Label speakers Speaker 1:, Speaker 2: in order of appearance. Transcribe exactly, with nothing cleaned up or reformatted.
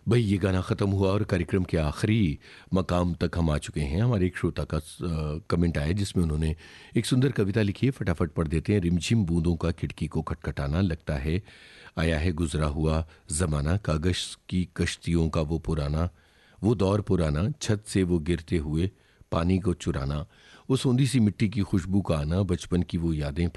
Speaker 1: भाई ये गाना ख़त्म हुआ और कार्यक्रम के आखिरी मकाम तक हम आ चुके हैं। हमारे एक श्रोता का स- कमेंट आया जिसमें उन्होंने एक सुंदर कविता लिखी है, फटाफट पढ़ देते हैं। रिमझिम बूंदों का खिड़की को खटखटाना, लगता है आया है गुजरा हुआ ज़माना, कागज़ की कश्तियों का वो पुराना, वो दौर पुराना, छत से वो गिरते हुए पानी को चुराना, वो सोंधी सी मिट्टी की खुशबू का आना, बचपन की वो यादें